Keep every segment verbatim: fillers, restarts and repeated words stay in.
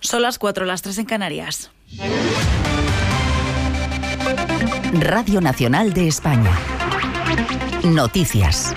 Son las cuatro, las tres en Canarias. Radio Nacional de España. Noticias.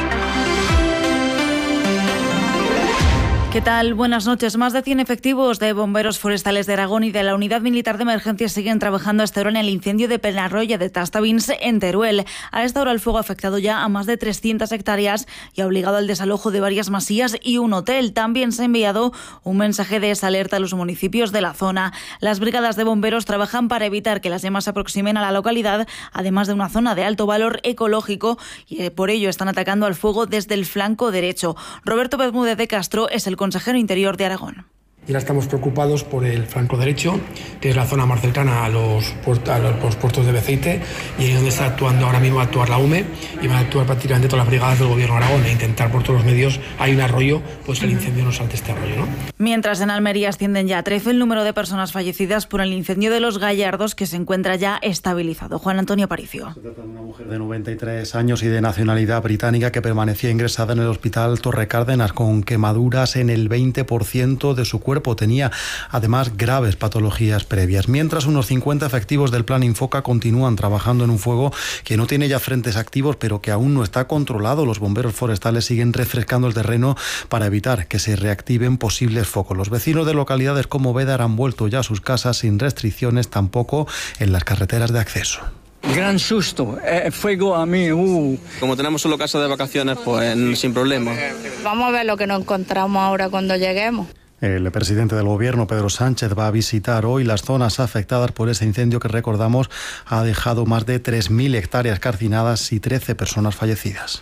¿Qué tal? Buenas noches. Más de cien efectivos de bomberos forestales de Aragón y de la Unidad Militar de Emergencias siguen trabajando hasta ahora en el incendio de Penarroya de Tastavins en Teruel. A esta hora el fuego ha afectado ya a más de trescientas hectáreas y ha obligado al desalojo de varias masías y un hotel. También se ha enviado un mensaje de alerta a los municipios de la zona. Las brigadas de bomberos trabajan para evitar que las llamas se aproximen a la localidad, además de una zona de alto valor ecológico, y por ello están atacando al fuego desde el flanco derecho. Roberto Bermúdez de Castro es el consejero interior de Aragón. Y ahora estamos preocupados por el flanco derecho, que es la zona más cercana a los, puertos, a los puertos de Beceite, y ahí es donde está actuando ahora mismo, va a actuar la U M E, y van a actuar prácticamente todas las brigadas del Gobierno de Aragón, e intentar por todos los medios, hay un arroyo, pues el incendio no salte este arroyo, ¿no? Mientras en Almería ascienden ya a trece el número de personas fallecidas por el incendio de Los Gallardos, que se encuentra ya estabilizado. Juan Antonio Aparicio. Se trata de una mujer de noventa y tres años y de nacionalidad británica que permanecía ingresada en el hospital Torre Cárdenas con quemaduras en el veinte por ciento de su cuerpo. Tenía además graves patologías previas. Mientras unos cincuenta efectivos del Plan Infoca continúan trabajando en un fuego que no tiene ya frentes activos, pero que aún no está controlado. Los bomberos forestales siguen refrescando el terreno para evitar que se reactiven posibles focos. Los vecinos de localidades como Bédar han vuelto ya a sus casas sin restricciones, tampoco en las carreteras de acceso. Gran susto, eh, fuego a mí. Uh. Como tenemos solo casa de vacaciones, pues sin problema. Vamos a ver lo que nos encontramos ahora cuando lleguemos. El presidente del Gobierno, Pedro Sánchez, va a visitar hoy las zonas afectadas por ese incendio que, recordamos, ha dejado más de tres mil hectáreas calcinadas y trece personas fallecidas.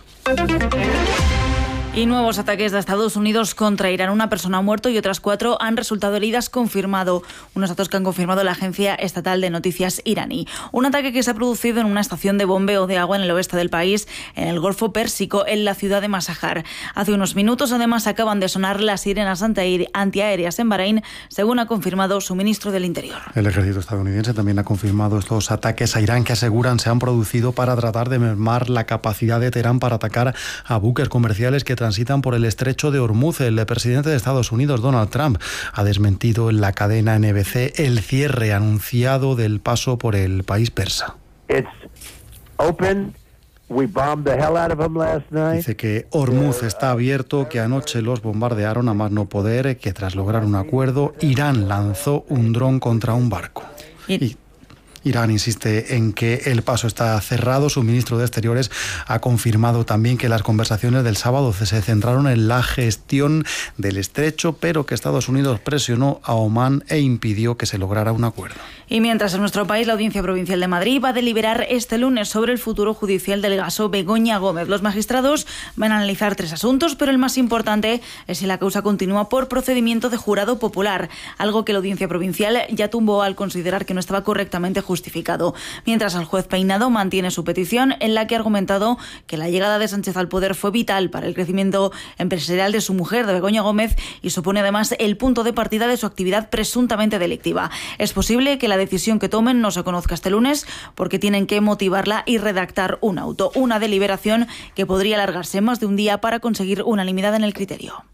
Y nuevos ataques de Estados Unidos contra Irán. Una persona ha muerto y otras cuatro han resultado heridas, confirmado. Unos datos que han confirmado la agencia estatal de noticias iraní. Un ataque que se ha producido en una estación de bombeo de agua en el oeste del país, en el Golfo Pérsico, en la ciudad de Masajar. Hace unos minutos, además, acaban de sonar las sirenas antiaéreas en Bahrein, según ha confirmado su ministro del Interior. El ejército estadounidense también ha confirmado estos ataques a Irán que aseguran se han producido para tratar de mermar la capacidad de Teherán para atacar a buques comerciales que transitan por el estrecho de Hormuz. El presidente de Estados Unidos, Donald Trump, ha desmentido en la cadena N B C el cierre anunciado del paso por el país persa. It's open. We bombed the hell out of them last night. Dice que Hormuz está abierto, que anoche los bombardearon a más no poder, que tras lograr un acuerdo, Irán lanzó un dron contra un barco. Y... y Irán insiste en que el paso está cerrado. Su ministro de Exteriores ha confirmado también que las conversaciones del sábado se centraron en la gestión del estrecho, pero que Estados Unidos presionó a Omán e impidió que se lograra un acuerdo. Y mientras en nuestro país la Audiencia Provincial de Madrid va a deliberar este lunes sobre el futuro judicial del caso Begoña Gómez. Los magistrados van a analizar tres asuntos, pero el más importante es si la causa continúa por procedimiento de jurado popular, algo que la Audiencia Provincial ya tumbó al considerar que no estaba correctamente justificado. justificado. Mientras el juez Peinado mantiene su petición, en la que ha argumentado que la llegada de Sánchez al poder fue vital para el crecimiento empresarial de su mujer, de Begoña Gómez, y supone además el punto de partida de su actividad presuntamente delictiva. Es posible que la decisión que tomen no se conozca este lunes porque tienen que motivarla y redactar un auto, una deliberación que podría alargarse más de un día para conseguir unanimidad en el criterio.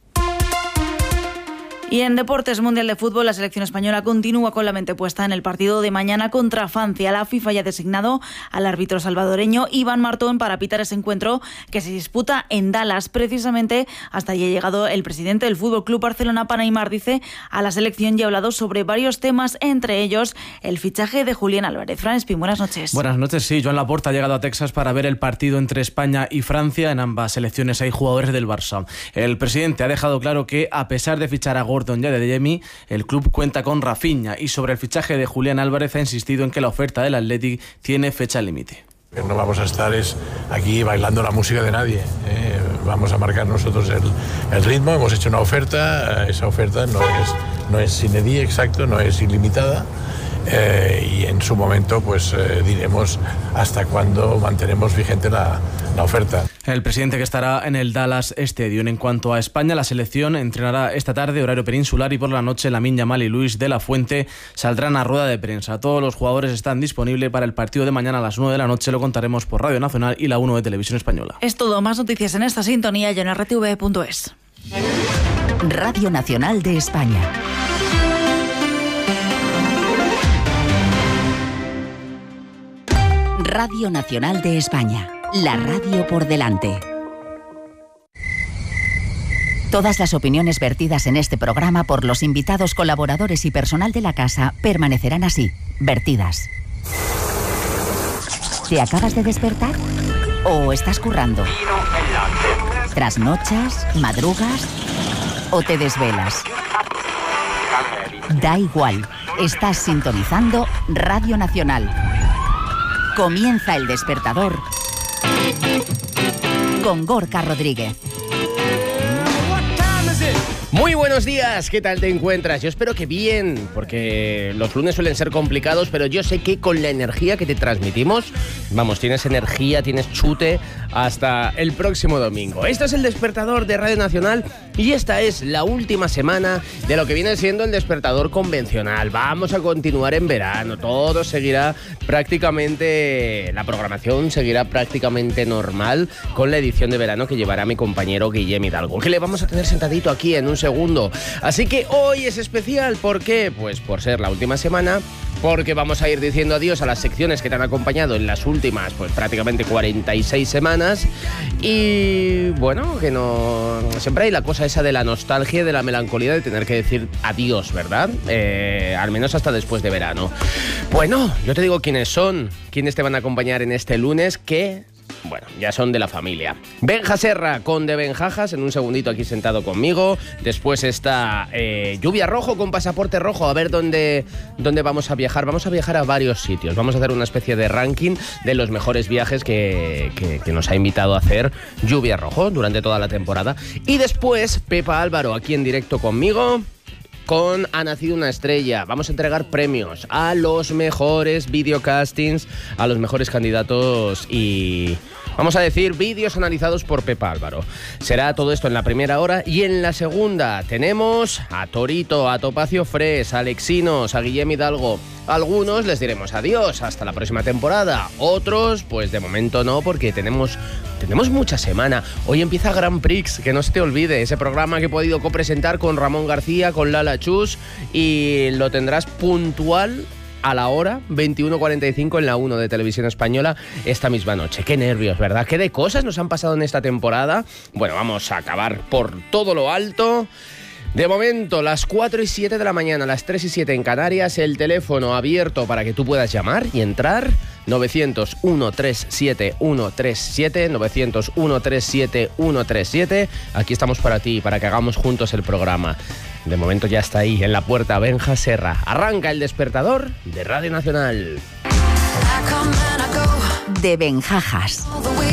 Y en Deportes Mundial de Fútbol, la selección española continúa con la mente puesta en el partido de mañana contra Francia. La FIFA ya ha designado al árbitro salvadoreño Iván Martón para pitar ese encuentro que se disputa en Dallas. Precisamente hasta allí ha llegado el presidente del Fútbol Club Barcelona, Panaymar, dice, a la selección y ha hablado sobre varios temas, entre ellos el fichaje de Julián Álvarez. Fran Espín, buenas noches. Buenas noches, sí. Joan Laporta ha llegado a Texas para ver el partido entre España y Francia. En ambas selecciones hay jugadores del Barça. El presidente ha dejado claro que, a pesar de fichar a Gordon ya de Demi, el club cuenta con Rafinha, y sobre el fichaje de Julián Álvarez ha insistido en que la oferta del Athletic tiene fecha límite. No vamos a estar es aquí bailando la música de nadie, ¿eh? Vamos a marcar nosotros el, el ritmo. Hemos hecho una oferta, esa oferta no es, no es sine die, exacto, no es ilimitada. Eh, y en su momento pues eh, diremos hasta cuándo mantenemos vigente la, la oferta. El presidente, que estará en el Dallas Stadium. En cuanto a España, la selección entrenará esta tarde, horario peninsular, y por la noche Lamine Yamal y Luis de la Fuente saldrán a rueda de prensa. Todos los jugadores están disponibles para el partido de mañana a las nueve de la noche. Lo contaremos por Radio Nacional y la uno de Televisión Española. Es todo. Más noticias en esta sintonía y en r t v punto es. Radio Nacional de España. Radio Nacional de España. La radio por delante. Todas las opiniones vertidas en este programa por los invitados, colaboradores y personal de la casa permanecerán así, vertidas. ¿Te acabas de despertar? ¿O estás currando? ¿Trasnochas? ¿Madrugas? ¿O te desvelas? Da igual, estás sintonizando Radio Nacional. Comienza El Despertador con Gorka Rodríguez. Muy buenos días, ¿qué tal te encuentras? Yo espero que bien, porque los lunes suelen ser complicados, pero yo sé que con la energía que te transmitimos, vamos, tienes energía, tienes chute hasta el próximo domingo. Esto es El Despertador de Radio Nacional y esta es la última semana de lo que viene siendo el despertador convencional. Vamos a continuar en verano, todo seguirá prácticamente, la programación seguirá prácticamente normal con la edición de verano que llevará mi compañero Guillem Hidalgo, que le vamos a tener sentadito aquí en un segundo. Así que hoy es especial, ¿por qué? Pues por ser la última semana, porque vamos a ir diciendo adiós a las secciones que te han acompañado en las últimas, pues prácticamente cuarenta y seis semanas. Y bueno, que no... siempre hay la cosa esa de la nostalgia y de la melancolía de tener que decir adiós, ¿verdad? Eh, al menos hasta después de verano. Bueno, yo te digo quiénes son, quiénes te van a acompañar en este lunes, que... bueno, ya son de la familia. Benja Serra con De Benjajas, en un segundito aquí sentado conmigo. Después está eh, Lluvia Rojo con Pasaporte Rojo. A ver dónde, dónde vamos a viajar. Vamos a viajar a varios sitios. Vamos a hacer una especie de ranking de los mejores viajes que, que, que nos ha invitado a hacer Lluvia Rojo durante toda la temporada. Y después Pepa Álvaro aquí en directo conmigo, con Ha Nacido Una Estrella. Vamos a entregar premios a los mejores videocastings, a los mejores candidatos y... vamos a decir, vídeos analizados por Pepa Álvaro. Será todo esto en la primera hora y en la segunda tenemos a Torito, a Topacio Fres, a Alexinos, a Guillem Hidalgo. A algunos les diremos adiós hasta la próxima temporada. Otros, pues de momento no, porque tenemos, tenemos mucha semana. Hoy empieza Grand Prix, que no se te olvide, ese programa que he podido copresentar con Ramón García, con Lala Chus, y lo tendrás puntual a la hora veintiuno cuarenta y cinco en la uno de Televisión Española esta misma noche. Qué nervios, ¿verdad? Qué de cosas nos han pasado en esta temporada. Bueno, vamos a acabar por todo lo alto. De momento, las cuatro y siete de la mañana, las tres y siete en Canarias, el teléfono abierto para que tú puedas llamar y entrar. novecientos, ciento treinta y siete, ciento treinta y siete, novecientos, ciento treinta y siete, ciento treinta y siete. Aquí estamos para ti, para que hagamos juntos el programa. De momento ya está ahí, en la puerta, Benja Serra. Arranca El Despertador de Radio Nacional. De Benjajas.